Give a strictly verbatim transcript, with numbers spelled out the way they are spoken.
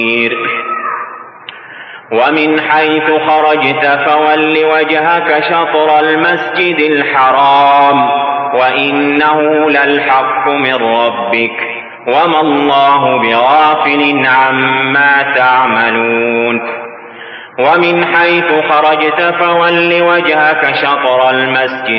ومن حيث خرجت فول وجهك شطر المسجد الحرام وإنه للحق من ربك وما الله بغافل عما تعملون ومن حيث خرجت فول وجهك شطر المسجد